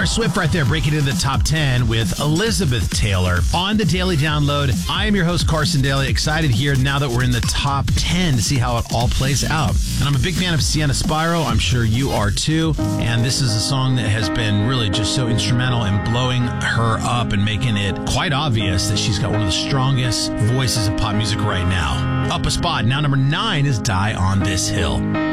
Swift right there, breaking into the top 10 with Elizabeth Taylor on the Daily Download. I am your host, Carson Daly. Excited here now that we're in the top 10 to see how it all plays out. And I'm a big fan of Sienna Spiro. I'm sure you are too. And this is a song that has been really just so instrumental in blowing her up and making it quite obvious that she's got one of the strongest voices of pop music right now. Up a spot. Now number 9 is Die on This Hill.